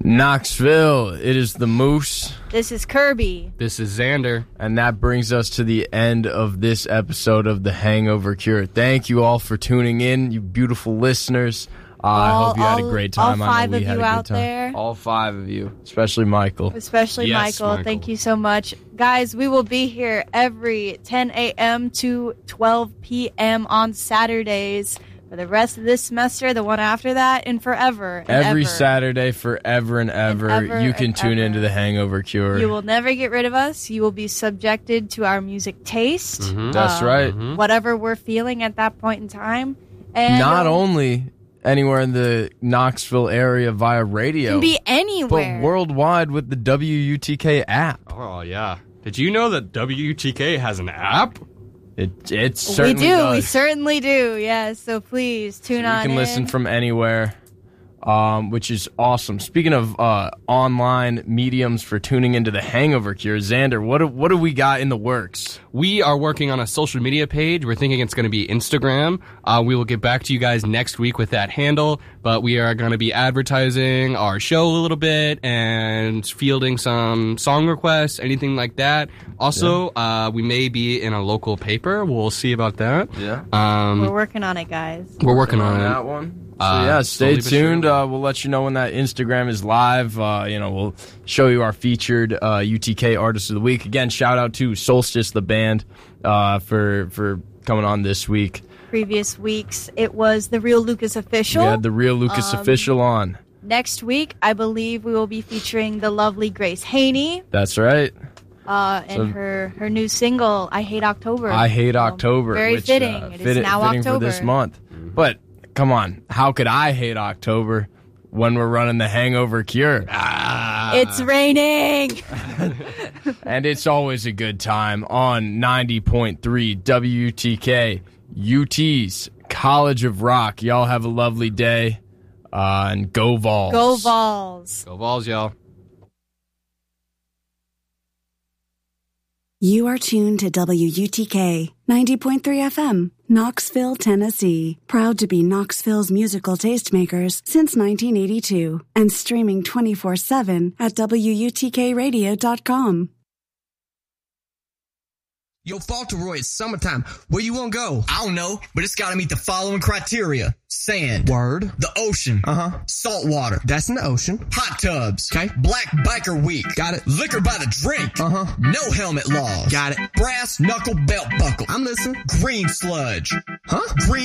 Knoxville, it is the Moose. This is Kirby. This is Xander. And that brings us to the end of this episode of The Hangover Cure. Thank you all for tuning in, you beautiful listeners. I hope you had a great time. All five of you out there. All five of you, especially Michael. Especially Michael. Thank you so much. Guys, we will be here every 10 a.m. to 12 p.m. on Saturdays for the rest of this semester, the one after that, and forever. Every Saturday, forever and ever, you can tune into The Hangover Cure. You will never get rid of us. You will be subjected to our music taste. Mm-hmm. That's right. Whatever we're feeling at that point in time. And not only anywhere in the Knoxville area via radio. Can be anywhere. But worldwide with the WUTK app. Oh, yeah. Did you know that WUTK has an app? It certainly does. We certainly do, yes. So please tune on in. You can listen from anywhere, which is awesome. Speaking of online mediums for tuning into The Hangover Cure, Xander, what do we got in the works? We are working on a social media page. We're thinking it's going to be Instagram. We will get back to you guys next week with that handle, but we are going to be advertising our show a little bit and fielding some song requests, anything like that. Also, we may be in a local paper. We'll see about that. Yeah. We're working on it, guys. We're working on that one. So stay tuned. We'll let you know when that Instagram is live. We'll show you our featured UTK Artist of the Week. Again, shout out to Solstice, the band, for coming on this week. Previous weeks, it was The Real Lucas Official. We had The Real Lucas Official on. Next week, I believe we will be featuring the lovely Grace Haney. That's right. And her new single, I Hate October. I Hate October. Very which, fitting. It is now fitting October. For this month. But come on, how could I hate October when we're running The Hangover Cure? It's raining! And it's always a good time on 90.3 WTK, UT's College of Rock. Y'all have a lovely day, and go Vols. Go Vols. Go Vols, y'all. You are tuned to WUTK 90.3 FM, Knoxville, Tennessee. Proud to be Knoxville's musical tastemakers since 1982 and streaming 24/7 at WUTKradio.com. Yo, Fauntleroy, it's summertime. Where you want to go? I don't know, but it's got to meet the following criteria. Sand. Word. The ocean. Uh-huh. Salt water. That's in the ocean. Hot tubs. Okay. Black Biker Week. Got it. Liquor by the drink. Uh-huh. No helmet laws. Got it. Brass knuckle belt buckle. I'm listening. Green sludge. Huh? Green